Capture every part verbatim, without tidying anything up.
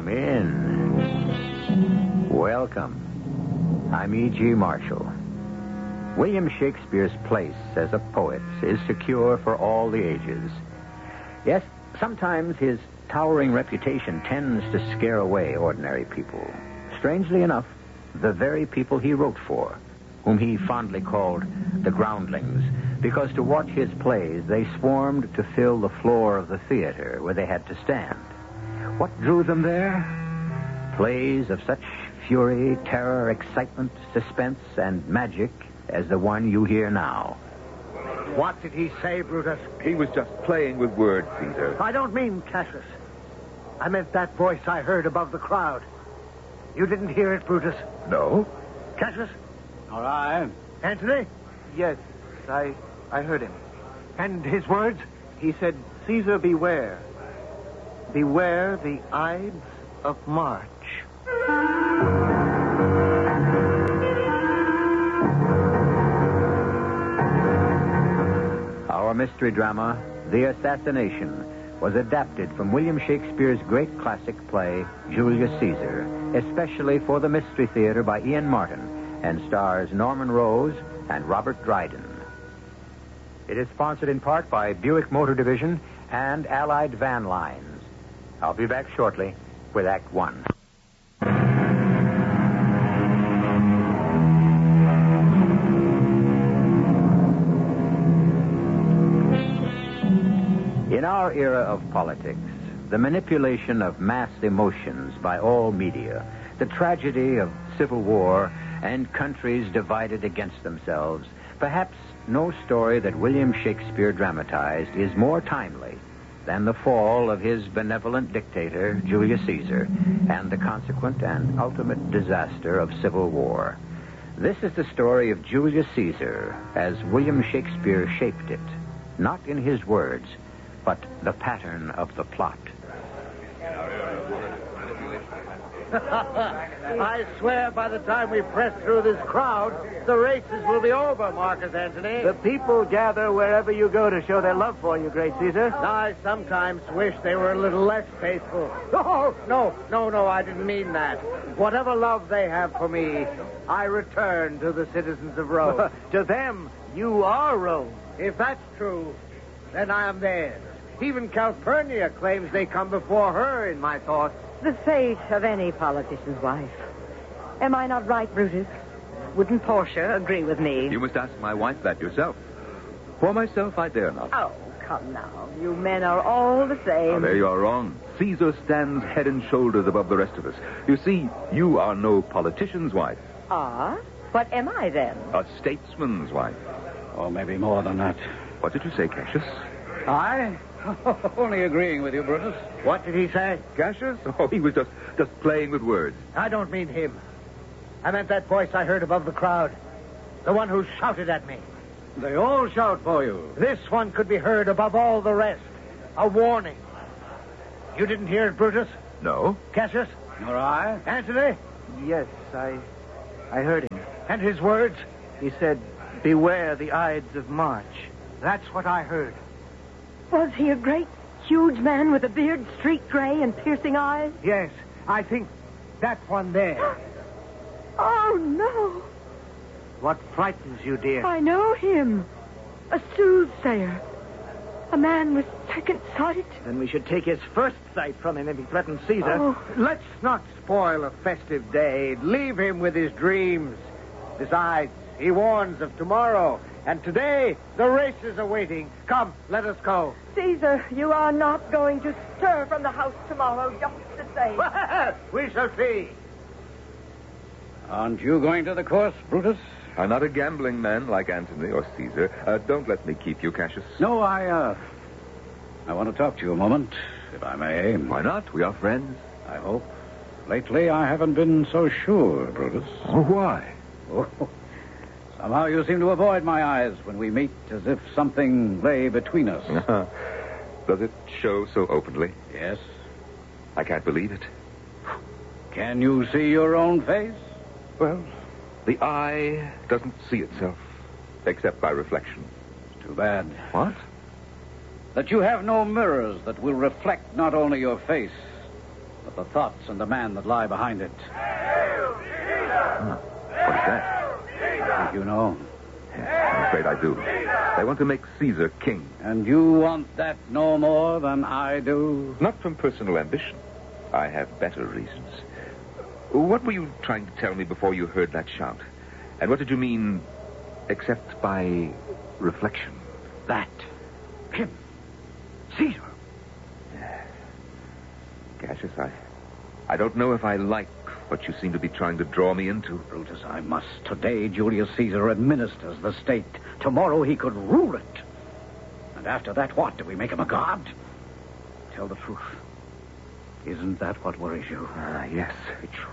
Come in. Welcome. I'm E G. Marshall. William Shakespeare's place as a poet is secure for all the ages. Yes, sometimes his towering reputation tends to scare away ordinary people. Strangely enough, the very people he wrote for, whom he fondly called the groundlings, because to watch his plays they swarmed to fill the floor of the theater where they had to stand. What drew them there? Plays of such fury, terror, excitement, suspense, and magic as the one you hear now. What did he say, Brutus? He was just playing with words, Caesar. I don't mean Cassius. I meant that voice I heard above the crowd. You didn't hear it, Brutus? No. Cassius? All right. Antony? Yes, I I heard him. And his words? He said, Caesar, beware. Beware the Ides of March. Our mystery drama, The Assassination, was adapted from William Shakespeare's great classic play, Julius Caesar, especially for the Mystery Theater by Ian Martin, and stars Norman Rose and Robert Dryden. It is sponsored in part by Buick Motor Division and Allied Van Lines. I'll be back shortly with Act One. In our era of politics, the manipulation of mass emotions by all media, the tragedy of civil war, and countries divided against themselves, perhaps no story that William Shakespeare dramatized is more timely than the fall of his benevolent dictator, Julius Caesar, and the consequent and ultimate disaster of civil war. This is the story of Julius Caesar as William Shakespeare shaped it, not in his words, but the pattern of the plot. I swear by the time we press through this crowd, the races will be over, Marcus Antony. The people gather wherever you go to show their love for you, great Caesar. I sometimes wish they were a little less faithful. Oh, no, no, no, I didn't mean that. Whatever love they have for me, I return to the citizens of Rome. To them, you are Rome. If that's true, then I am theirs. Even Calpurnia claims they come before her in my thoughts. The fate of any politician's wife. Am I not right, Brutus? Wouldn't Portia agree with me? You must ask my wife that yourself. For myself, I dare not. Oh, come now. You men are all the same. Oh, there you are wrong. Caesar stands head and shoulders above the rest of us. You see, you are no politician's wife. Ah? What am I, then? A statesman's wife. Or maybe more than that. What did you say, Cassius? I? Only agreeing with you, Brutus. What did he say? Cassius? Oh, he was just, just playing with words. I don't mean him. I meant that voice I heard above the crowd. The one who shouted at me. They all shout for you. This one could be heard above all the rest. A warning. You didn't hear it, Brutus? No. Cassius? Nor I? Antony? Yes, I I heard him. And his words? He said, beware the Ides of March. That's what I heard. Was he a great, huge man with a beard streaked gray and piercing eyes? Yes, I think that one there. Oh, no. What frightens you, dear? I know him. A soothsayer. A man with second sight. Then we should take his first sight from him if he threatens Caesar. Oh. Let's not spoil a festive day. Leave him with his dreams. Besides, he warns of tomorrow. And today, the races are waiting. Come, let us go. Caesar, you are not going to stir from the house tomorrow, just the same. We shall see. Aren't you going to the course, Brutus? I'm not a gambling man like Antony or Caesar. Uh, don't let me keep you, Cassius. No, I, uh... I want to talk to you a moment, if I may. Why not? We are friends. I hope. Lately, I haven't been so sure, Brutus. Oh, why? Oh, somehow you seem to avoid my eyes when we meet, as if something lay between us. Does it show so openly? Yes. I can't believe it. Can you see your own face? Well, the eye doesn't see itself, except by reflection. It's too bad. What? That you have no mirrors that will reflect not only your face, but the thoughts and the man that lie behind it. Huh. What is that? I think you know. I'm afraid I do. They want to make Caesar king. And you want that no more than I do? Not from personal ambition. I have better reasons. What were you trying to tell me before you heard that shout? And what did you mean, except by reflection? That. Him. Caesar. Cassius, I, I don't know if I like what you seem to be trying to draw me into. Brutus, I must. Today, Julius Caesar administers the state. Tomorrow, he could rule it. And after that, what? Do we make him a god? Tell the truth. Isn't that what worries you? Ah, yes. It should.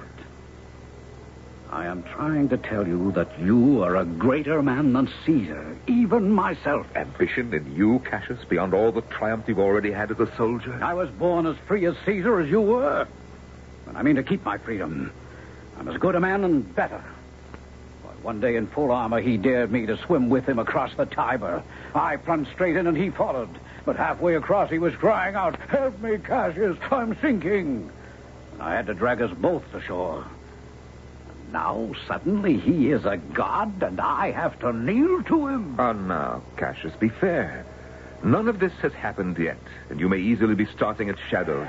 I am trying to tell you that you are a greater man than Caesar, even myself. Ambition in you, Cassius, beyond all the triumph you've already had as a soldier? I was born as free as Caesar as you were. And I mean to keep my freedom. I'm as good a man and better. Why, one day in full armor, he dared me to swim with him across the Tiber. I plunged straight in and he followed. But halfway across, he was crying out, "Help me, Cassius, I'm sinking." And I had to drag us both to shore. And now, suddenly, he is a god, and I have to kneel to him. Oh, now, Cassius, be fair. None of this has happened yet, and you may easily be starting at shadows.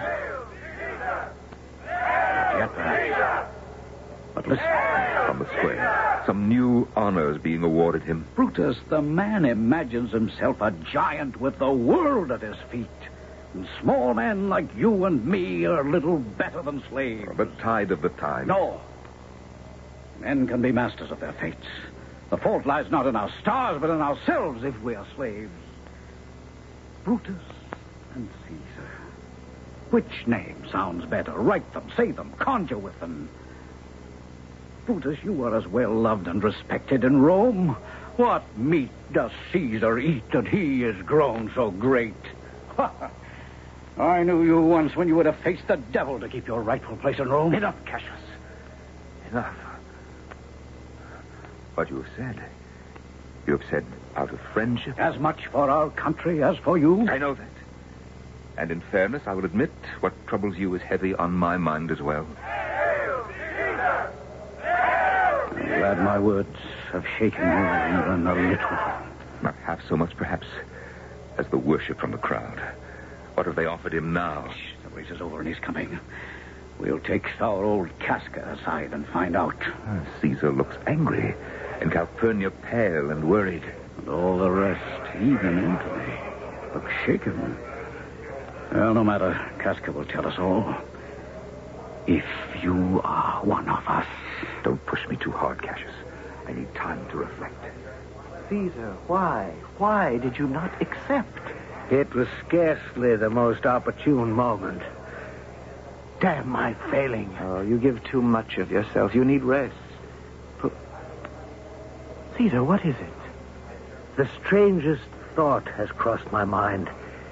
Yet, perhaps. But listen. From the square, some new honors being awarded him. Brutus, the man imagines himself a giant with the world at his feet. And small men like you and me are little better than slaves. The tide of the time. No. Men can be masters of their fates. The fault lies not in our stars, but in ourselves if we are slaves. Brutus and Caesar. Which name sounds better? Write them, say them, conjure with them. Brutus, you are as well loved and respected in Rome. What meat does Caesar eat that he is grown so great? I knew you once when you would have faced the devil to keep your rightful place in Rome. Enough, Cassius. Enough. What you have said. You have said out of friendship. As much for our country as for you. I know that. And in fairness, I will admit what troubles you is heavy on my mind as well. I'm glad my words have shaken you even a little. Not half so much, perhaps, as the worship from the crowd. What have they offered him now? Shh, the race is over and he's coming. We'll take our old Casca aside and find out. Ah, Caesar looks angry, and Calpurnia pale and worried. And all the rest, even Antony, look shaken. Well, no matter. Casca will tell us all. If you are one of us. Don't push me too hard, Cassius. I need time to reflect. Caesar, why? Why did you not accept? It was scarcely the most opportune moment. Damn my failing. Oh, you give too much of yourself. You need rest. But... Caesar, what is it? The strangest thought has crossed my mind.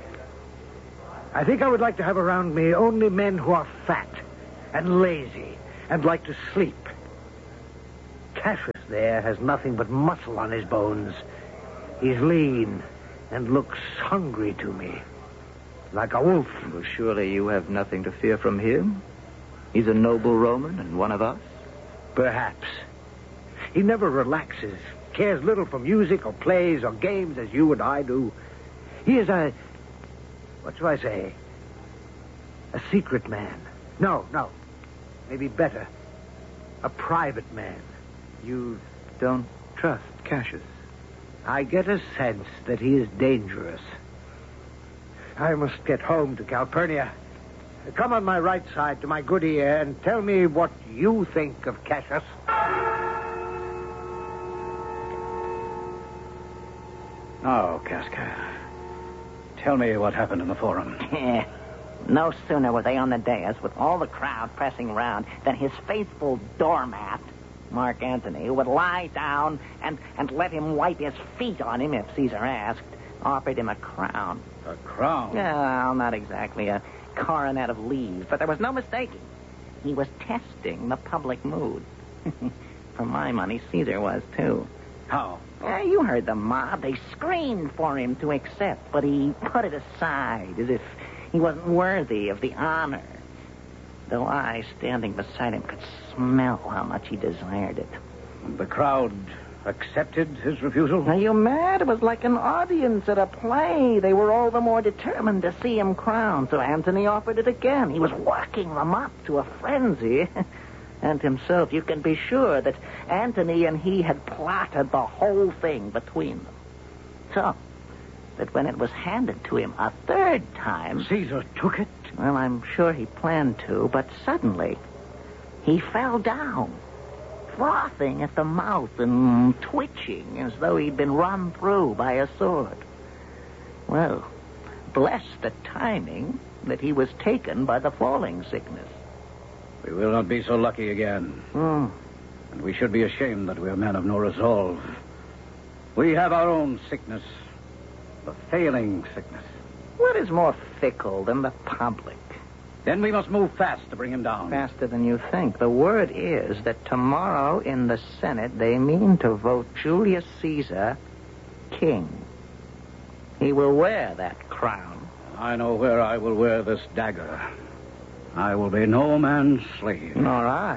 I think I would like to have around me only men who are fat and lazy and like to sleep. Cassius there has nothing but muscle on his bones. He's lean and looks hungry to me, like a wolf. Well, surely you have nothing to fear from him. He's a noble Roman and one of us. Perhaps. He never relaxes, cares little for music or plays or games as you and I do. He is a... What shall I say? A secret man. No, no. Maybe better. A private man. You don't trust Cassius? I get a sense that he is dangerous. I must get home to Calpurnia. Come on my right side to my good ear and tell me what you think of Cassius. Now, Casca, tell me what happened in the forum. No sooner were they on the dais with all the crowd pressing round than his faithful doormat, Mark Antony, who would lie down and, and let him wipe his feet on him if Caesar asked, offered him a crown. A crown? Well, not exactly a coronet of leaves, but there was no mistaking. He was testing the public mood. For my money, Caesar was, too. How? Yeah, you heard the mob. They screamed for him to accept, but he put it aside as if he wasn't worthy of the honor. though I, standing beside him, could smell how much he desired it. The crowd accepted his refusal? Are you mad? It was like an audience at a play. They were all the more determined to see him crowned, so Antony offered it again. He was working them up to a frenzy. And himself, you can be sure that Antony and he had plotted the whole thing between them. So that when it was handed to him a third time... Caesar took it? Well, I'm sure he planned to, but suddenly he fell down, frothing at the mouth and twitching as though he'd been run through by a sword. Well, bless the timing that he was taken by the falling sickness. We will not be so lucky again. Hmm. And we should be ashamed that we are men of no resolve. We have our own sickness, the failing sickness. What is more fickle than the public? Then we must move fast to bring him down. Faster than you think. The word is that tomorrow in the Senate they mean to vote Julius Caesar king. He will wear that crown. I know where I will wear this dagger. I will be no man's slave. Nor I.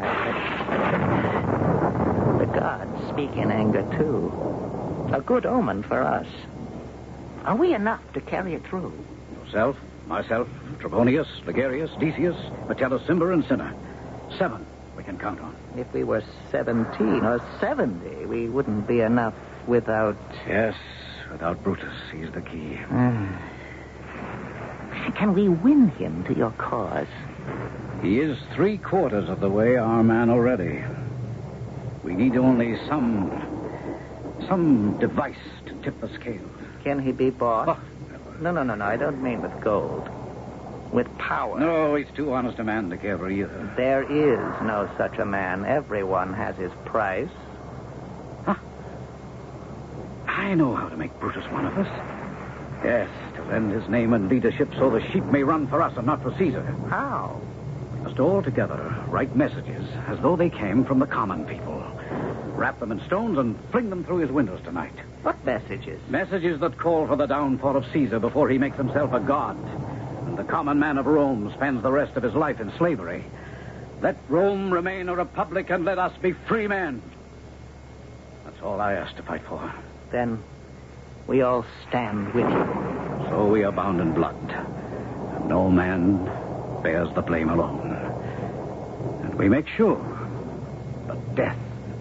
The gods speak in anger, too. A good omen for us. Are we enough to carry it through? Yourself, myself, Trebonius, Ligarius, Decius, Metellus, Cimber, and Cinna. Seven we can count on. If we were seventeen or seventy, we wouldn't be enough without... Yes, without Brutus. He's the key. Mm. Can we win him to your cause? He is three quarters of the way our man already. We need only some... some device to tip the scales. Can he be bought? Oh, no, no, no, no. I don't mean with gold. With power. No, he's too honest a man to care for either. There is no such a man. Everyone has his price. Huh. I know how to make Brutus one of us. Yes, to lend his name and leadership so the sheep may run for us and not for Caesar. How? We must all together write messages as though they came from the common people. Wrap them in stones and fling them through his windows tonight. What messages? Messages that call for the downfall of Caesar before he makes himself a god. And the common man of Rome spends the rest of his life in slavery. Let Rome remain a republic and let us be free men. That's all I ask to fight for. Then we all stand with you. So we are bound in blood. And no man bears the blame alone. And we make sure that death...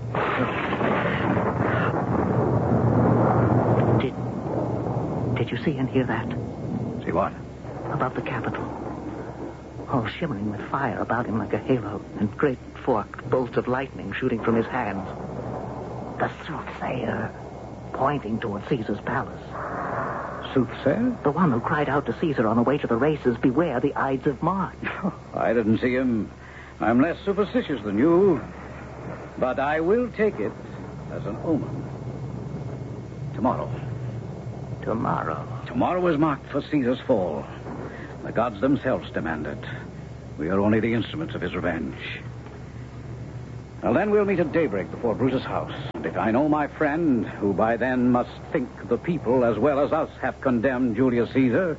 Did... Did you see and hear that? See what? Above the Capitol. All shimmering with fire about him like a halo, and great forked bolts of lightning shooting from his hands. The soothsayer, pointing toward Caesar's palace. Soothsayer? The one who cried out to Caesar on the way to the races, beware the Ides of March. I didn't see him. I'm less superstitious than you. But I will take it as an omen. Tomorrow. Tomorrow. Tomorrow is marked for Caesar's fall. The gods themselves demand it. We are only the instruments of his revenge. Well, then we'll meet at daybreak before Brutus' house. And if I know my friend, who by then must think the people as well as us have condemned Julius Caesar,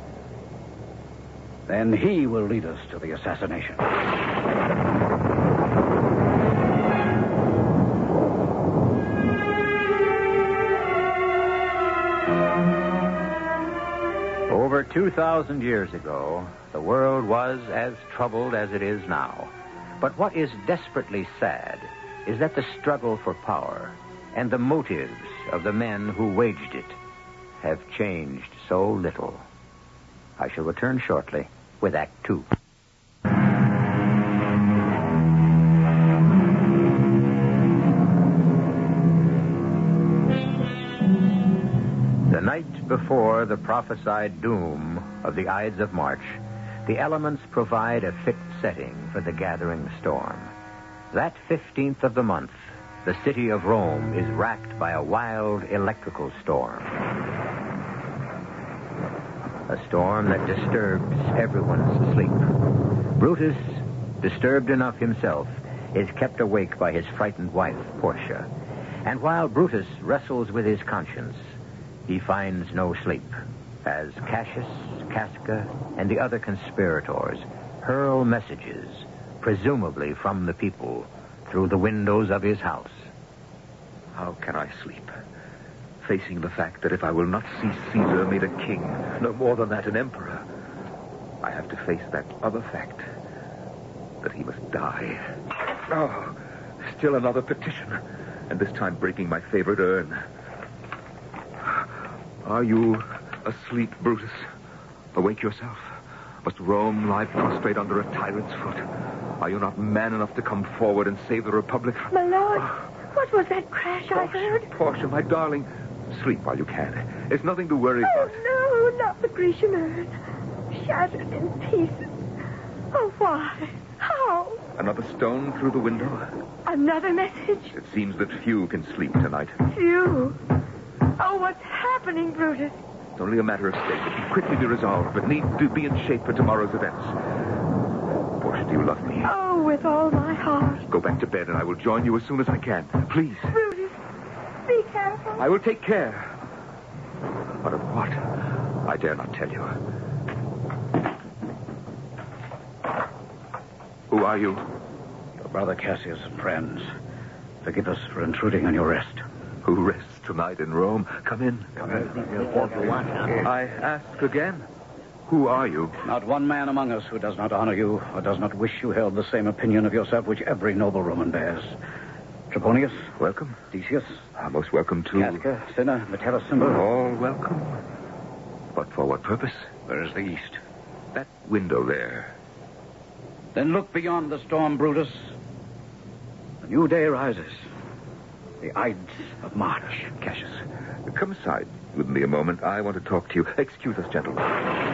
then he will lead us to the assassination. Over two thousand years ago, the world was as troubled as it is now. But what is desperately sad is that the struggle for power and the motives of the men who waged it have changed so little. I shall return shortly with Act Two. The night before the prophesied doom of the Ides of March, the elements provide a fit setting for the gathering storm. That fifteenth of the month, the city of Rome is racked by a wild electrical storm. A storm that disturbs everyone's sleep. Brutus, disturbed enough himself, is kept awake by his frightened wife, Portia. And while Brutus wrestles with his conscience, he finds no sleep, as Cassius, Casca, and the other conspirators hurl messages, presumably from the people, through the windows of his house. How can I sleep, facing the fact that if I will not see Caesar made a king, no more than that, an emperor, I have to face that other fact, that he must die. Oh, still another petition, and this time breaking my favorite urn. Are you asleep, Brutus? Awake yourself. Must Rome lie prostrate under a tyrant's foot? Are you not man enough to come forward and save the Republic? My lord, what was that crash I Portia, heard? Portia, my darling, sleep while you can. There's nothing to worry Oh, about. no, not the Grecian urn. Shattered in pieces. Oh, why? How? Another stone through the window? Another message? It seems that few can sleep tonight. Few. Oh, what's happening, Brutus? It's only a matter of state. It can quickly be resolved, but need to be in shape for tomorrow's events. Portia, do you love me? Oh, with all my heart. Go back to bed, and I will join you as soon as I can. Please. Brutus, be careful. I will take care. But of what? I dare not tell you. Who are you? Your brother Cassius and friends. Forgive us for intruding on your rest. Who rests tonight in Rome? Come in. Come in. I ask again. Who are you? Not one man among us who does not honor you or does not wish you held the same opinion of yourself which every noble Roman bears. Trebonius. Welcome. Decius. Ah, most welcome to... Casca, Cinna, Metellus, Cimber. All welcome. But for what purpose? Where is the east? That window there. Then look beyond the storm, Brutus. A new day rises. The Ides of March. Cassius, come aside with me a moment. I want to talk to you. Excuse us, gentlemen.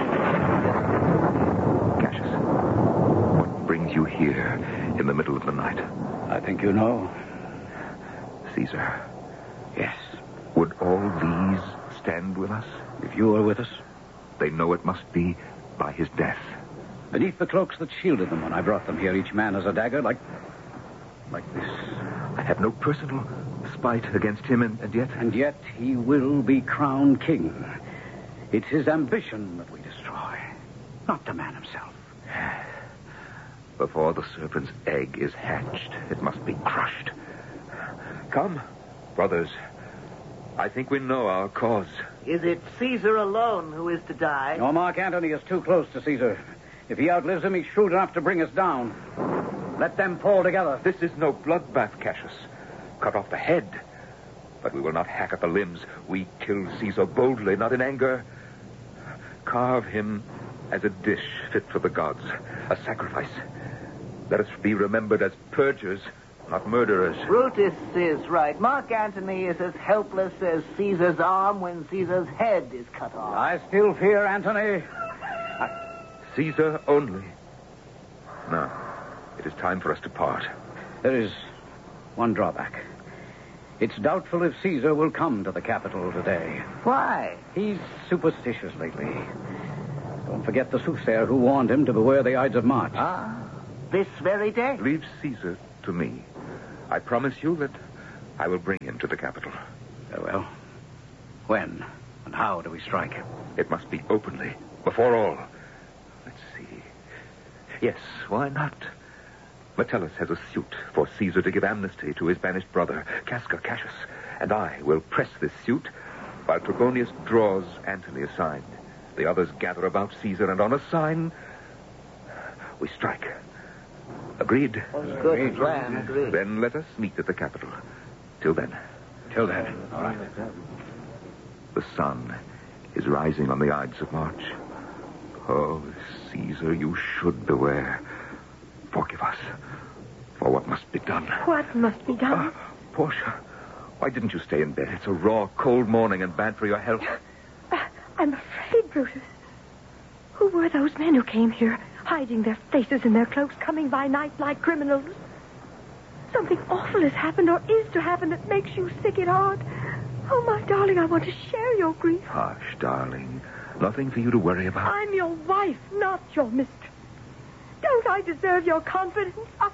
Cassius, what brings you here in the middle of the night? I think you know. Caesar. Yes. Would all these stand with us? If you were with us. They know it must be by his death. Beneath the cloaks that shielded them when I brought them here, each man has a dagger like... like this. I have no personal spite against him, and, and yet... And yet he will be crowned king. It's his ambition that we destroy, not the man himself. Before the serpent's egg is hatched, it must be crushed. Come, brothers. I think we know our cause. Is it Caesar alone who is to die? No, Mark Antony is too close to Caesar. If he outlives him, he's shrewd enough to bring us down. Let them fall together. This is no bloodbath, Cassius. Cut off the head. But we will not hack at the limbs. We kill Caesar boldly, not in anger. Carve him as a dish fit for the gods, a sacrifice. Let us be remembered as purgers, not murderers. Brutus is right. Mark Antony is as helpless as Caesar's arm when Caesar's head is cut off. I still fear Antony. Caesar only. Now, it is time for us to part. There is one drawback. It's doubtful if Caesar will come to the capital today. Why? He's superstitious lately. Don't forget the soothsayer who warned him to beware the Ides of March. Ah, this very day. Leave Caesar to me. I promise you that I will bring him to the capital. Very well. When and how do we strike? It must be openly, before all. Let's see. Yes, why not? Metellus has a suit for Caesar to give amnesty to his banished brother, Casca Cassius, and I will press this suit while Trebonius draws Antony aside. The others gather about Caesar, and on a sign, we strike. Agreed? Good plan, agreed. Then let us meet at the capital. Till then. Till then. All right. The sun is rising on the Ides of March. Oh, Caesar, you should beware. Forgive us for what must be done. What must be done? Uh, Portia, why didn't you stay in bed? It's a raw, cold morning and bad for your health. Uh, I'm afraid, Brutus. Who were those men who came here, hiding their faces in their cloaks, coming by night like criminals? Something awful has happened or is to happen that makes you sick at heart. Oh, my darling, I want to share your grief. Hush, darling. Nothing for you to worry about. I'm your wife, not your mistress. Don't I deserve your confidence? I...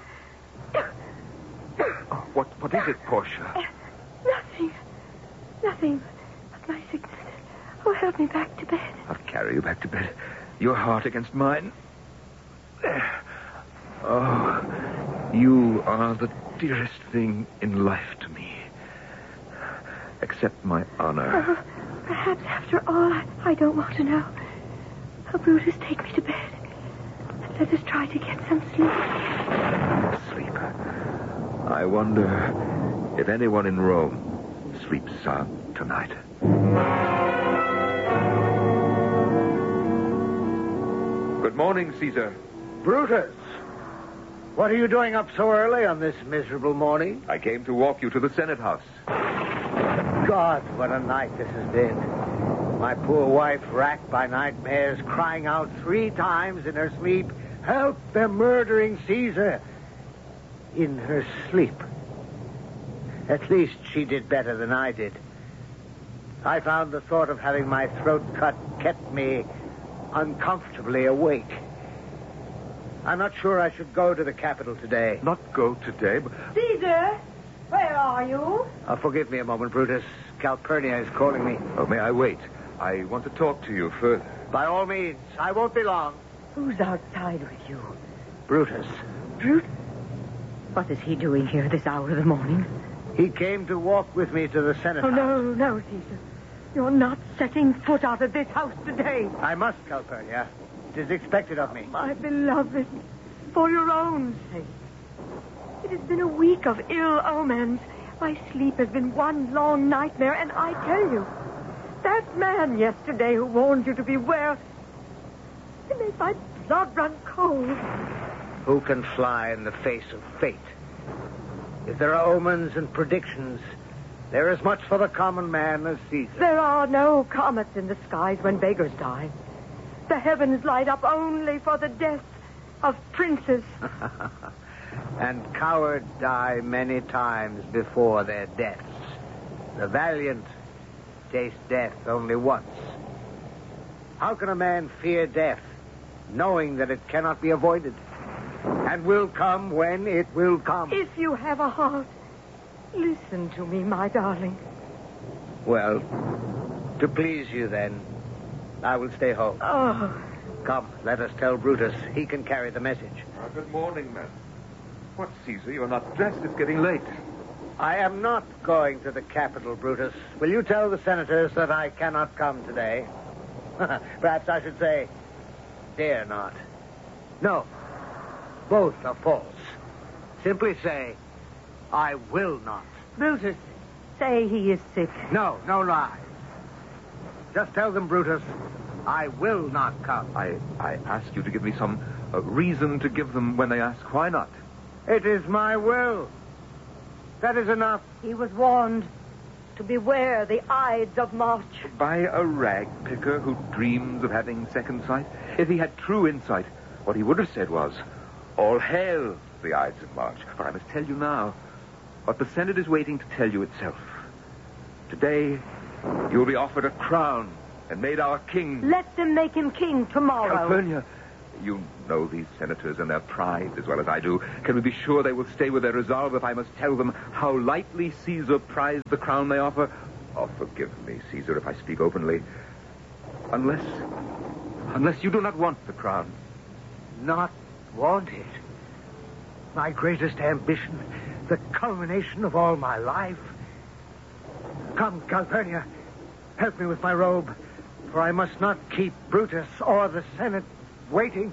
Oh, what, what is it, Portia? Uh, nothing. Nothing but my sickness. Oh, help me back to bed. I'll carry you back to bed. Your heart against mine. Oh, you are the dearest thing in life to me. Accept my honor. Oh, perhaps after all, I, I don't want to know. Oh, Brutus, take me to bed. And let us try to get some sleep. Sleep. I wonder if anyone in Rome sleeps sound tonight. Good morning, Caesar. Brutus, what are you doing up so early on this miserable morning? I came to walk you to the Senate House. God, what a night this has been. My poor wife, racked by nightmares, crying out three times in her sleep, "Help, they're murdering Caesar!" In her sleep. At least she did better than I did. I found the thought of having my throat cut kept me uncomfortably awake. I'm not sure I should go to the Capitol today. Not go today, but... Caesar, where are you? Uh, forgive me a moment, Brutus. Calpurnia is calling me. Oh, may I wait? I want to talk to you further. By all means. I won't be long. Who's outside with you? Brutus. Brute? What is he doing here this hour of the morning? He came to walk with me to the Senate Oh, House. no, no, Caesar. You're not setting foot out of this house today. I must, Calpurnia. It is expected of me. My beloved, for your own sake. It has been a week of ill omens. My sleep has been one long nightmare, and I tell you, that man yesterday who warned you to beware, he made my blood run cold. Who can fly in the face of fate? If there are omens and predictions, there is much for the common man as Caesar. There are no comets in the skies when beggars die. The heavens light up only for the death of princes. And cowards die many times before their deaths. The valiant taste death only once. How can a man fear death, knowing that it cannot be avoided, and will come when it will come? If you have a heart, listen to me, my darling. Well, to please you, then, I will stay home. Oh, Come, let us tell Brutus. He can carry the message. Uh, good morning, man. What, Caesar? You're not dressed. It's getting late. I am not going to the Capitol, Brutus. Will you tell the senators that I cannot come today? Perhaps I should say, dare not. No, both are false. Simply say, I will not. Brutus, say he is sick. No, no lies. Just tell them, Brutus, I will not come. I, I ask you to give me some uh, reason to give them when they ask why not. It is my will. That is enough. He was warned to beware the Ides of March. By a rag picker who dreams of having second sight? If he had true insight, what he would have said was, all hail the Ides of March. For I must tell you now what the Senate is waiting to tell you itself. Today, you will be offered a crown and made our king. Let them make him king tomorrow. Calpurnia, you know these senators and their pride as well as I do. Can we be sure they will stay with their resolve if I must tell them how lightly Caesar prized the crown they offer? Oh, forgive me, Caesar, if I speak openly. Unless, unless you do not want the crown. Not want it. My greatest ambition, the culmination of all my life. Come, Calpurnia, help me with my robe, for I must not keep Brutus or the Senate waiting.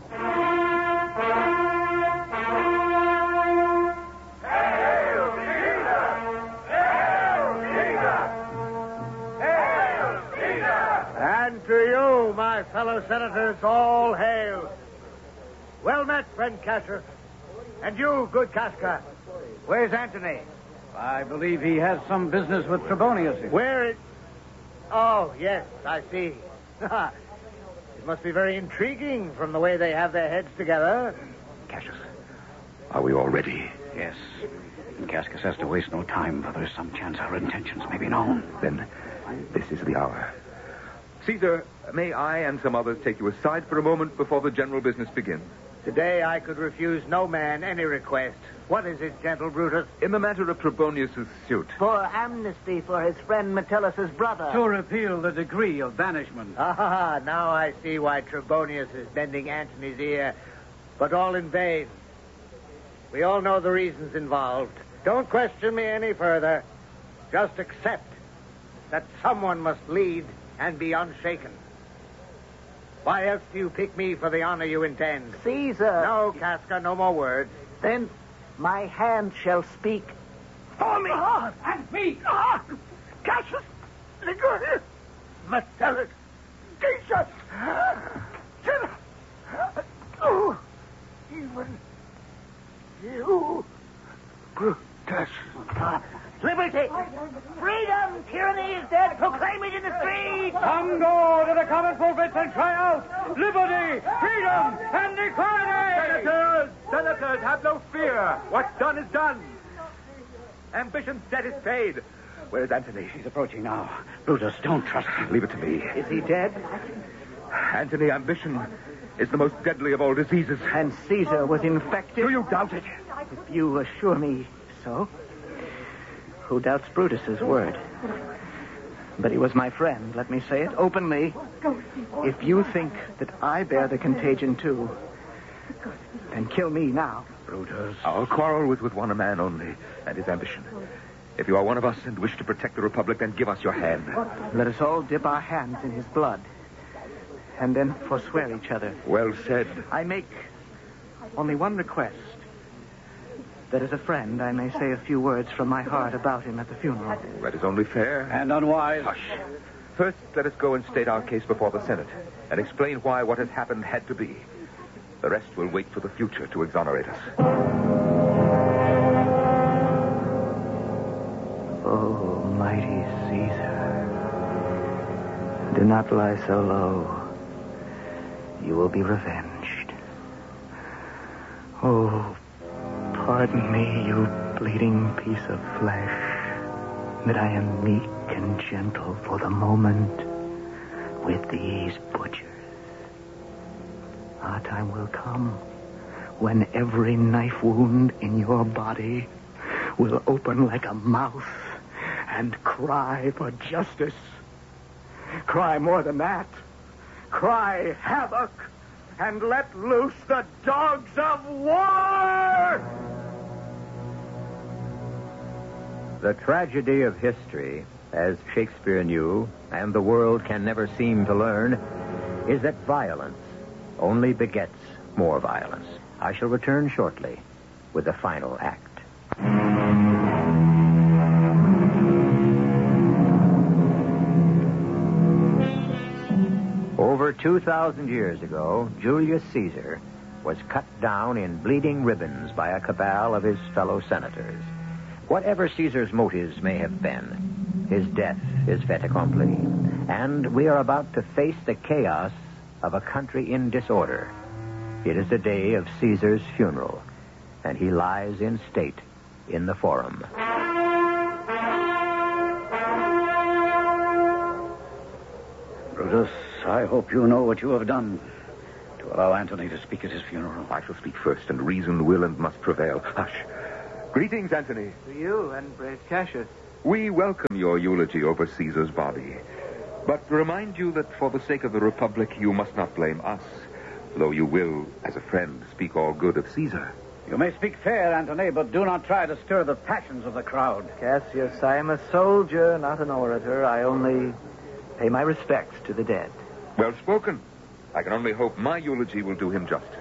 And to you, my fellow senators, all hail. Well met, friend Cassius. And you, good Casca. Where's Antony? I believe he has some business with Trebonius. Where is... Oh, yes, I see. It must be very intriguing from the way they have their heads together. Cassius, are we all ready? Yes. And Cascus has to waste no time, for there's some chance our intentions may be known. Then this is the hour. Caesar, may I and some others take you aside for a moment before the general business begins? Today I could refuse no man any request. What is it, gentle Brutus? In the matter of Trebonius' suit. For amnesty for his friend Metellus' brother. To repeal the decree of banishment. Ah, now I see why Trebonius is bending Antony's ear. but all in vain. We all know the reasons involved. Don't question me any further. Just accept that someone must lead and be unshaken. Why else do you pick me for the honor you intend? Caesar. No, Casca, no more words. Then my hand shall speak for me. Ah, and me! Ah, Cassius! Ligurius! Metellus! Decius! Cinna! Oh, even you, Brutus. Liberty! Freedom! Tyranny is dead! Proclaim it in the streets! Come go to the common pulpits and cry out, liberty, freedom, and equality! Senators! Senators, have no fear. What's done is done. Ambition's debt is paid. Where is Antony? He's approaching now. Brutus, don't trust him. Leave it to me. Is he dead? Antony, ambition is the most deadly of all diseases. And Caesar was infected? Do you doubt it? If you assure me so. Who doubts Brutus's word? But he was my friend, let me say it openly. If you think that I bear the contagion too, then kill me now. Brutus. Our quarrel was with one man only, and his ambition. If you are one of us and wish to protect the Republic, then give us your hand. Let us all dip our hands in his blood, and then forswear each other. Well said. I make only one request. That as a friend, I may say a few words from my heart about him at the funeral. That is only fair. And unwise. Hush. First, let us go and state our case before the Senate and explain why what has happened had to be. The rest will wait for the future to exonerate us. Oh, mighty Caesar, do not lie so low. You will be revenged. Oh, pardon me, you bleeding piece of flesh, that I am meek and gentle for the moment with these butchers. Our time will come when every knife wound in your body will open like a mouth and cry for justice. Cry more than that. Cry havoc and let loose the dogs of war! The tragedy of history, as Shakespeare knew, and the world can never seem to learn, is that violence only begets more violence. I shall return shortly with the final act. Over two thousand years ago, Julius Caesar was cut down in bleeding ribbons by a cabal of his fellow senators. Whatever Caesar's motives may have been, his death is fait accompli, and we are about to face the chaos of a country in disorder. It is the day of Caesar's funeral, and he lies in state in the Forum. Brutus, I hope you know what you have done to allow Antony to speak at his funeral. I shall speak first, and reason will and must prevail. Hush. Greetings, Antony. To you and brave Cassius. We welcome your eulogy over Caesar's body, but remind you that for the sake of the Republic, you must not blame us, though you will, as a friend, speak all good of Caesar. You may speak fair, Antony, but do not try to stir the passions of the crowd. Cassius, I am a soldier, not an orator. I only pay my respects to the dead. Well spoken. I can only hope my eulogy will do him justice.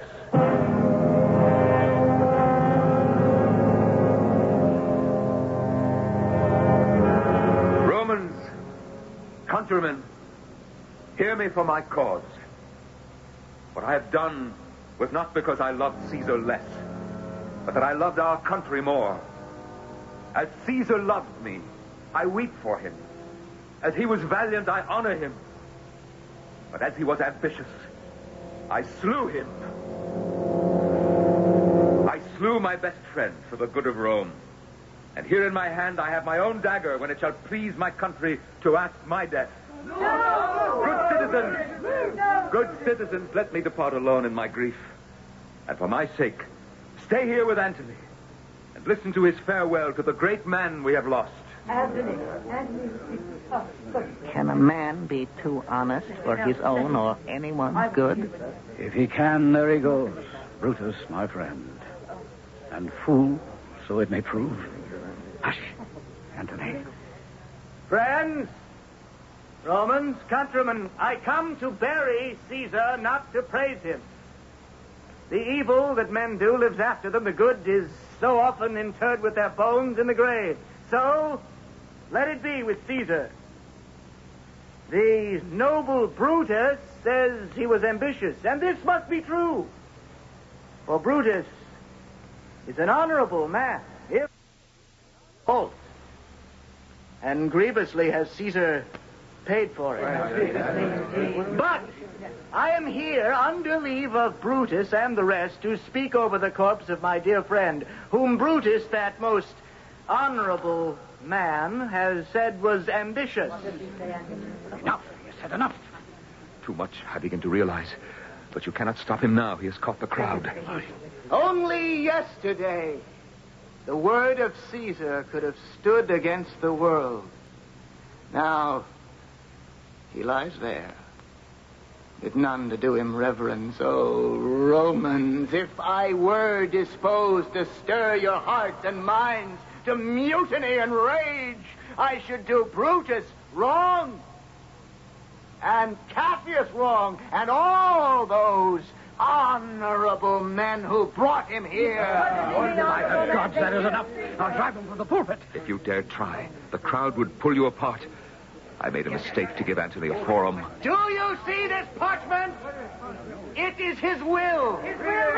Romans, countrymen, hear me for my cause. What I have done was not because I loved Caesar less, but that I loved our country more. As Caesar loved me, I weep for him. As he was valiant, I honor him. But as he was ambitious, I slew him. I slew my best friend for the good of Rome. And here in my hand I have my own dagger when it shall please my country to ask my death. No! Good citizens, no! Good citizens, let me depart alone in my grief. And for my sake, stay here with Antony and listen to his farewell to the great man we have lost. Antony, Antony. Oh, Can a man be too honest for his own or anyone's good? If he can, there he goes. Brutus, my friend. And fool, so it may prove. Hush, Antony. Friends, Romans, countrymen, I come to bury Caesar, not to praise him. The evil that men do lives after them. The good is so often interred with their bones in the grave. So, let it be with Caesar. The noble Brutus says he was ambitious, and this must be true. For Brutus is an honorable man, if false. And grievously has Caesar paid for it. But I am here under leave of Brutus and the rest to speak over the corpse of my dear friend, whom Brutus, that most honorable man, has said was ambitious. Enough. You said enough. Too much, I begin to realize. But you cannot stop him now. He has caught the crowd. Only yesterday, the word of Caesar could have stood against the world. Now, he lies there, with none to do him reverence. Oh, Romans, if I were disposed to stir your hearts and minds to mutiny and rage, I should do Brutus wrong, and Cassius wrong, and all those honorable men who brought him here. By the gods, that is enough. I'll drive him from the pulpit. If you dared try, the crowd would pull you apart. I made a mistake to give Antony a forum. Do you see this parchment? It is his will. His will.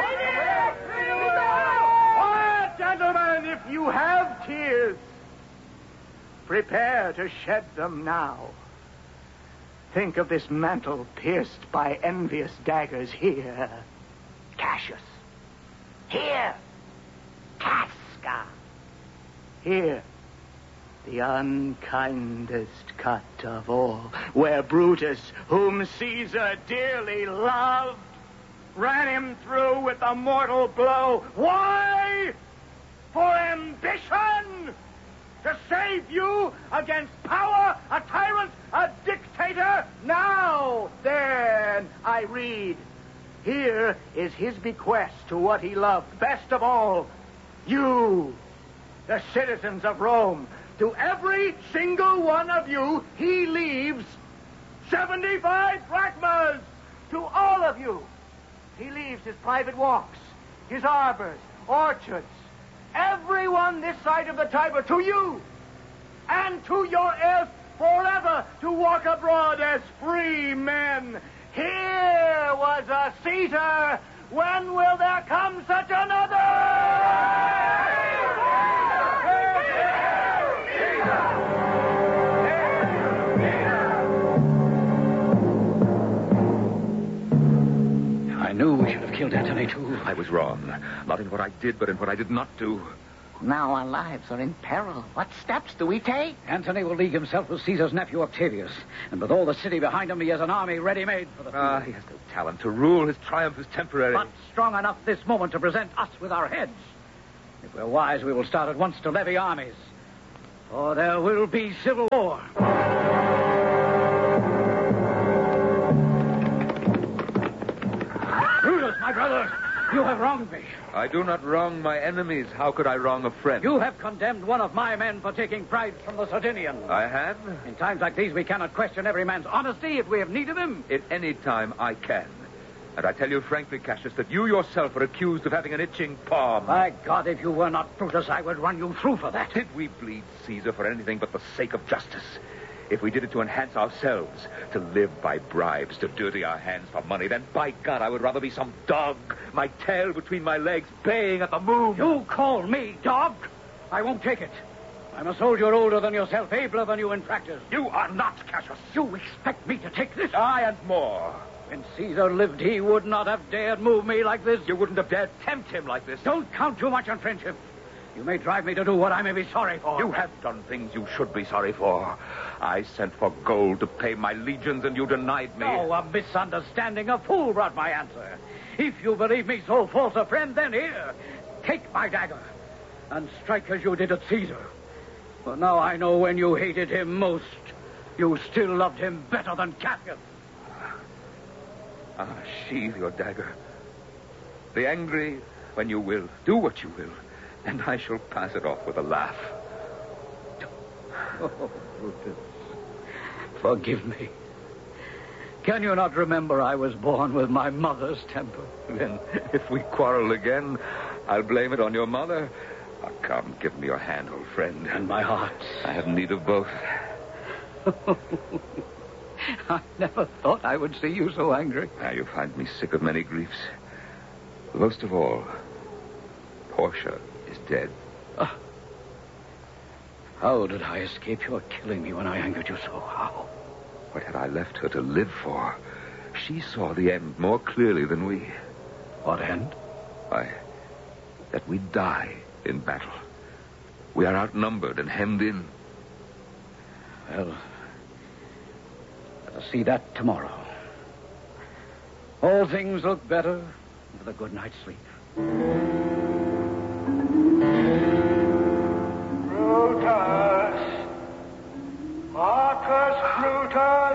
Quiet, gentlemen, if you have tears, prepare to shed them now. Think of this mantle pierced by envious daggers here. Cassius. Here. Casca. Here. The unkindest cut of all, where Brutus, whom Caesar dearly loved, ran him through with a mortal blow. Why? For ambition! To save you against power, a tyrant, a dictator? Now, then, I read. Here is his bequest to what he loved best of all. You, the citizens of Rome. To every single one of you, he leaves seventy-five drachmas. To all of you, he leaves his private walks, his arbors, orchards, everyone this side of the Tiber, to you, and to your heirs forever, to walk abroad as free men. Here was a Caesar. When will there come such another? I knew we should have killed Antony, too. I was wrong. Not in what I did, but in what I did not do. Now our lives are in peril. What steps do we take? Antony will league himself with Caesar's nephew Octavius. And with all the city behind him, he has an army ready-made for the field. Ah, he has no talent to rule. His triumph is temporary. But strong enough this moment to present us with our heads. If we're wise, we will start at once to levy armies. For there will be civil war. Brutus, my brother, you have wronged me. I do not wrong my enemies. How could I wrong a friend? You have condemned one of my men for taking bribes from the Sardinians. I have? In times like these, we cannot question every man's honesty if we have need of him. At any time, I can. And I tell you frankly, Cassius, that you yourself are accused of having an itching palm. By God, if you were not Brutus, I would run you through for that. Did we bleed Caesar for anything but the sake of justice? If we did it to enhance ourselves, to live by bribes, to dirty our hands for money, then by God, I would rather be some dog, my tail between my legs, baying at the moon. You call me dog? I won't take it. I'm a soldier older than yourself, abler than you in practice. You are not, Cassius. You expect me to take this? Aye, and more. When Caesar lived, he would not have dared move me like this. You wouldn't have dared tempt him like this. Don't count too much on friendship. You may drive me to do what I may be sorry for. You have done things you should be sorry for. I sent for gold to pay my legions, and you denied me. Oh, a misunderstanding. A fool brought my answer. If you believe me so false a friend, then here, take my dagger and strike as you did at Caesar. For now I know when you hated him most, you still loved him better than Cassius. Ah, sheathe your dagger. Be angry when you will. Do what you will. And I shall pass it off with a laugh. Oh, Brutus. Forgive me. Can you not remember I was born with my mother's temper? Then, if we quarrel again, I'll blame it on your mother. Oh, come, give me your hand, old friend. And my heart. I have need of both. I never thought I would see you so angry. Now, you find me sick of many griefs. Most of all, Portia is dead. Uh, how did I escape your killing me when I angered you so? How? What had I left her to live for? She saw the end more clearly than we. What end? Why, that we die in battle. We are outnumbered and hemmed in. Well, let us see that tomorrow. All things look better with a good night's sleep. Brutus! Marcus Brutus!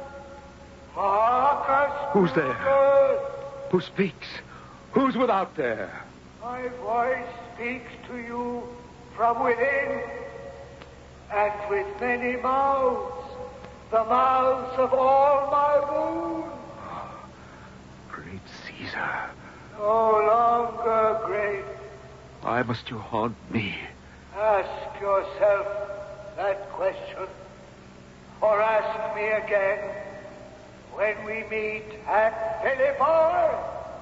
Marcus Who's there? Brutus! Who speaks? Who's without there? My voice speaks to you from within, and with many mouths, the mouths of all my wounds. Great Caesar. No longer great. Why must you haunt me? Ask yourself that question, or ask me again when we meet at Philippi.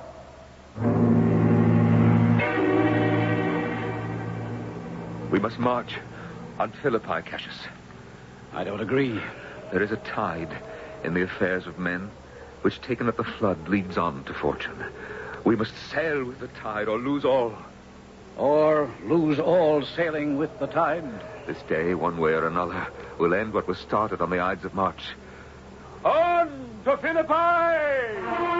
We must march on Philippi, Cassius. I don't agree. There is a tide in the affairs of men, which taken at the flood leads on to fortune. We must sail with the tide or lose all. Or lose all sailing with the tide. This day, one way or another, will end what was started on the Ides of March. On to Philippi!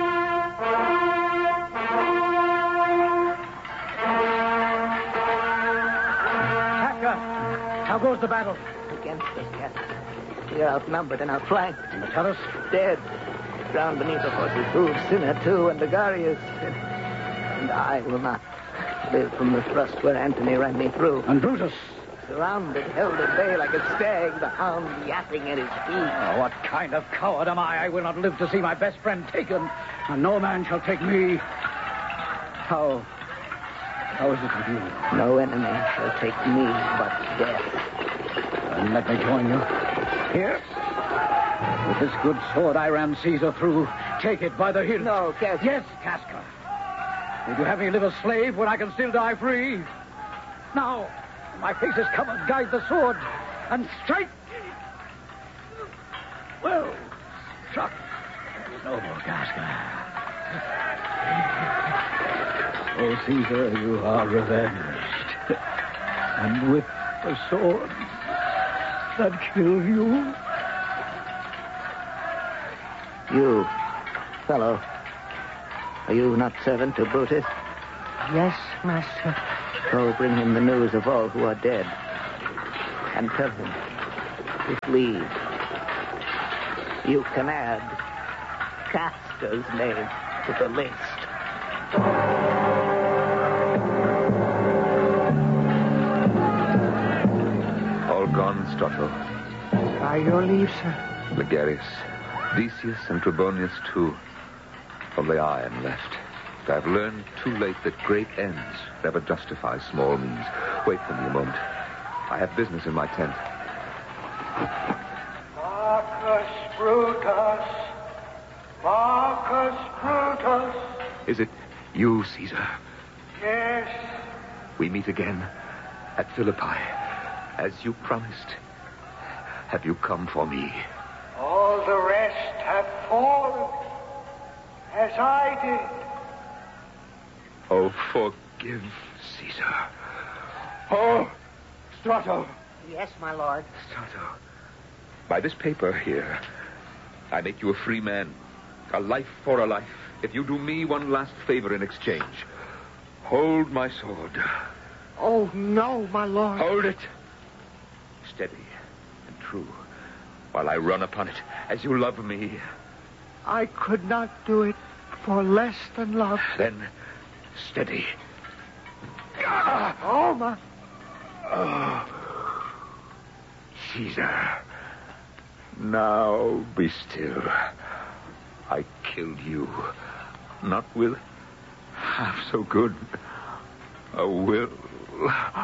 How goes the battle? Against us, Cassius. We are outnumbered and outflanked. Metellus? Dead. Drowned beneath the horse's hooves. Cinna, too, and Megarius. And I will not live from the thrust where Antony ran me through. And Brutus? Surrounded, held at bay like a stag, the hound yapping at his feet. Oh, what kind of coward am I? I will not live to see my best friend taken, and no man shall take me. How... How is it with you? No enemy shall take me but death. Then let me join you. Here. With this good sword I ran Caesar through. Take it by the hilt. No, Cassius. Yes, Casca. Would you have me live a slave when I can still die free? Now, my face is covered. Guide the sword and strike. Well, struck. Noble Casca. Oh, Caesar, you are revenged. And with the sword that killed you. You, fellow, are you not servant to Brutus? Yes, master. Go bring him the news of all who are dead. And tell him, with leave, you can add Casca's name to the list. All gone, Strato. By your leave, sir. Megarius, Decius, and Trebonius, too. Only I am left. I've learned too late that great ends never justify small means. Wait for me a moment. I have business in my tent. Marcus Brutus. Marcus Brutus. Is it you, Caesar? Yes. We meet again at Philippi, as you promised. Have you come for me? All the rest have fallen, as I did. Oh, forgive Caesar. Oh, Strato. Yes, my lord. Strato. By this paper here, I make you a free man. A life for a life. If you do me one last favor in exchange, hold my sword. Oh, no, my lord. Hold it. Steady and true, while I run upon it as you love me. I could not do it for less than love. Then Steady. Oh, my... Oh. Caesar. Now be still. I killed you. Not with half so good a will.